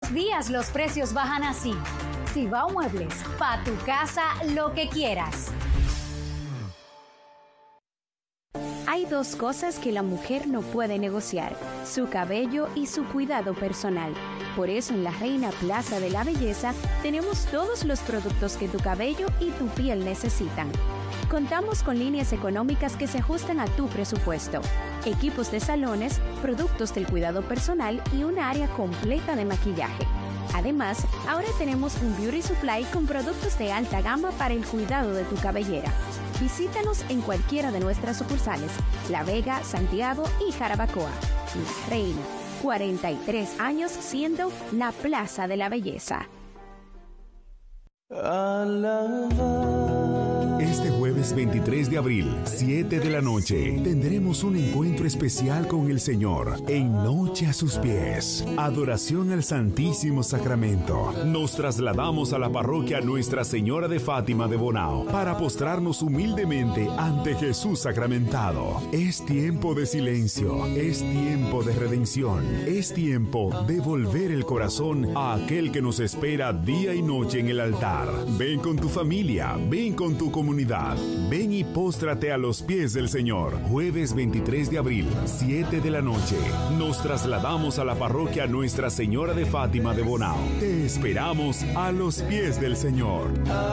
los días los precios bajan así. Cibao Muebles, pa' tu casa lo que quieras. Hay dos cosas que la mujer no puede negociar: su cabello y su cuidado personal. Por eso en la Reina Plaza de la Belleza tenemos todos los productos que tu cabello y tu piel necesitan. Contamos con líneas económicas que se ajustan a tu presupuesto, equipos de salones, productos del cuidado personal y una área completa de maquillaje. Además, ahora tenemos un beauty supply con productos de alta gama para el cuidado de tu cabellera. Visítanos en cualquiera de nuestras sucursales: La Vega, Santiago y Jarabacoa. La Reina, 43 años siendo la Plaza de la Belleza. Este jueves 23 de abril, 7 de la noche, tendremos un encuentro especial con el Señor en Noche a sus pies. Adoración al Santísimo Sacramento. Nos trasladamos a la parroquia Nuestra Señora de Fátima de Bonao para postrarnos humildemente ante Jesús sacramentado. Es tiempo de silencio, es tiempo de redención, es tiempo de volver el corazón a aquel que nos espera día y noche en el altar. Ven con tu familia, ven con tu comunidad. Ven y póstrate a los pies del Señor. Jueves 23 de abril, 7 de la noche. Nos trasladamos a la parroquia Nuestra Señora de Fátima de Bonao. Te esperamos a los pies del Señor.